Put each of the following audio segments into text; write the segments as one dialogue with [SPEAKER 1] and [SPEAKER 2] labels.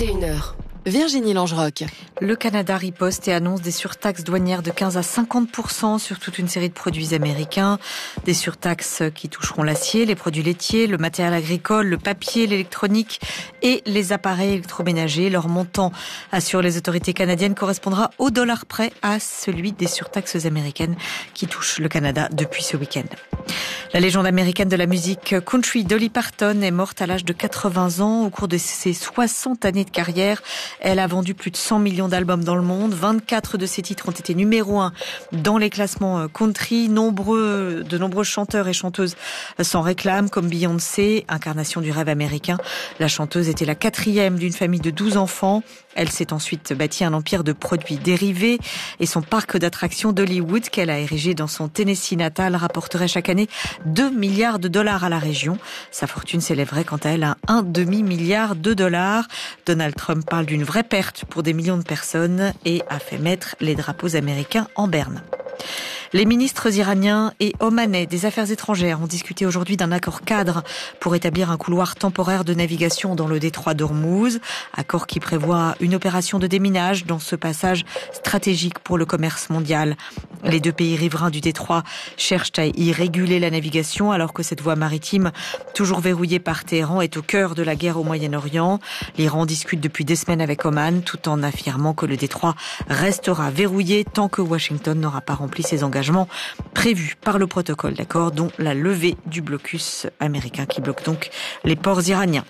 [SPEAKER 1] 21h. Virginie Langerock.
[SPEAKER 2] Le Canada riposte et annonce des surtaxes douanières de 15 à 50% sur toute une série de produits américains. Des surtaxes qui toucheront l'acier, les produits laitiers, le matériel agricole, le papier, l'électronique et les appareils électroménagers. Leur montant, assurent les autorités canadiennes, correspondra au dollar près à celui des surtaxes américaines qui touchent le Canada depuis ce week-end. La légende américaine de la musique country Dolly Parton est morte à l'âge de 80 ans. Au cours de ses 60 années de carrière, elle a vendu plus de 100 millions d'albums dans le monde. 24 de ses titres ont été numéro 1 dans les classements country. De nombreux chanteurs et chanteuses s'en réclament, comme Beyoncé, incarnation du rêve américain. La chanteuse était la 4e d'une famille de 12 enfants. Elle s'est ensuite bâtie un empire de produits dérivés et son parc d'attractions d'Hollywood, qu'elle a érigé dans son Tennessee natal, rapporterait chaque année 2 milliards de dollars à la région. Sa fortune s'élèverait quant à elle à un demi-milliard de dollars. Donald Trump parle d'une vraie perte pour des millions de personnes et a fait mettre les drapeaux américains en berne. Les ministres iraniens et omanais des Affaires étrangères ont discuté aujourd'hui d'un accord cadre pour établir un couloir temporaire de navigation dans le détroit d'Ormuz. Accord qui prévoit une opération de déminage dans ce passage stratégique pour le commerce mondial. Les deux pays riverains du détroit cherchent à y réguler la navigation alors que cette voie maritime, toujours verrouillée par Téhéran, est au cœur de la guerre au Moyen-Orient. L'Iran discute depuis des semaines avec Oman tout en affirmant que le détroit restera verrouillé tant que Washington n'aura pas rempli ses engagements prévus par le protocole d'accord, dont la levée du blocus américain qui bloque donc les ports iraniens.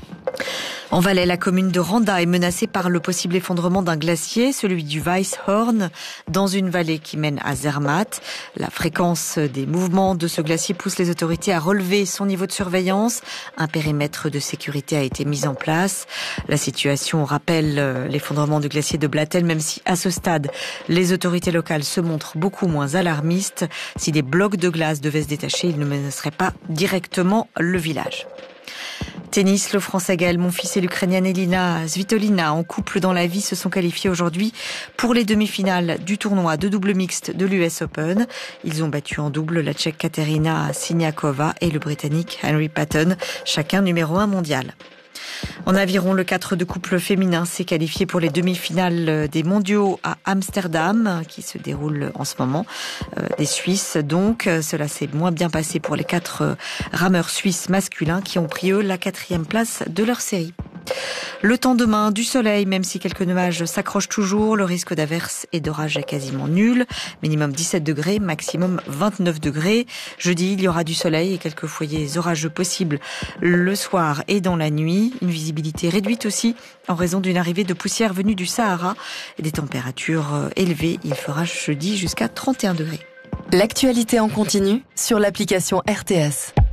[SPEAKER 2] En Valais, la commune de Randa est menacée par le possible effondrement d'un glacier, celui du Weisshorn, dans une vallée qui mène à Zermatt. La fréquence des mouvements de ce glacier pousse les autorités à relever son niveau de surveillance. Un périmètre de sécurité a été mis en place. La situation rappelle l'effondrement du glacier de Blatel, même si à ce stade, les autorités locales se montrent beaucoup moins alarmistes. Si des blocs de glace devaient se détacher, ils ne menaceraient pas directement le village. Tennis, le Français Gaël Monfils et l'Ukrainienne Elina Svitolina, en couple dans la vie, se sont qualifiés aujourd'hui pour les demi-finales du tournoi de double mixte de l'US Open. Ils ont battu en double la Tchèque Katerina Siniakova et le Britannique Henry Patton, chacun numéro 1 mondial. En aviron, le 4 de couple féminin s'est qualifié pour les demi-finales des mondiaux à Amsterdam, qui se déroulent en ce moment, des Suisses. Donc, cela s'est moins bien passé pour les 4 rameurs suisses masculins qui ont pris, eux, la 4e place de leur série. Le temps demain, du soleil, même si quelques nuages s'accrochent toujours. Le risque d'averse et d'orage est quasiment nul. Minimum 17 degrés, maximum 29 degrés. Jeudi, il y aura du soleil et quelques foyers orageux possibles le soir et dans la nuit. Une visibilité réduite aussi en raison d'une arrivée de poussière venue du Sahara et des températures élevées. Il fera jeudi jusqu'à 31 degrés.
[SPEAKER 1] L'actualité en continu sur l'application RTS.